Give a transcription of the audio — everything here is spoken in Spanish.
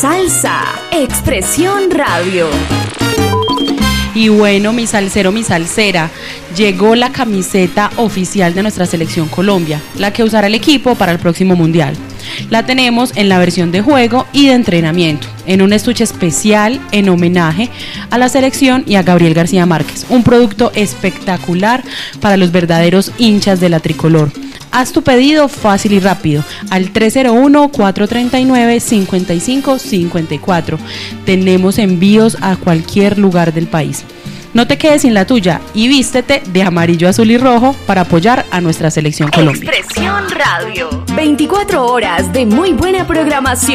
Salsa, Expresión Radio. Y bueno, mi salsero, mi salsera, llegó la camiseta oficial de nuestra selección Colombia, la que usará el equipo para el próximo mundial. La tenemos en la versión de juego y de entrenamiento, en un estuche especial en homenaje a la selección y a Gabriel García Márquez, un producto espectacular para los verdaderos hinchas de la tricolor. Haz tu pedido fácil y rápido al 301-439-5554. Tenemos envíos a cualquier lugar del país. No te quedes sin la tuya y vístete de amarillo, azul y rojo para apoyar a nuestra selección Colombia. Expresión Radio. 24 horas de muy buena programación.